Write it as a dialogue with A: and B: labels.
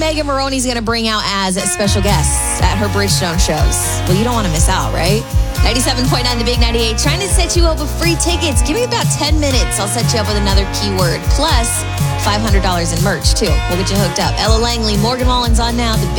A: Megan Maroney's going to bring out as special guests at her Bridgestone shows. Well, you don't want to miss out, right? 97.9 The Big 98, trying to set you up with free tickets. Give me about 10 minutes. I'll set you up with another keyword. Plus $500 in merch, too. We'll get you hooked up. Ella Langley, Morgan Wallen's on now. The